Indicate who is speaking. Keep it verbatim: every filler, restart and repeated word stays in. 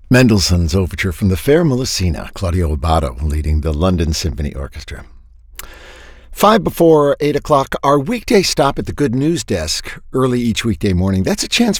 Speaker 1: Mendelssohn's Overture from the Fair Melusina, Claudio Abbado leading the London Symphony Orchestra. Five before eight o'clock, our weekday stop at the Good News Desk early each weekday morning. That's a chance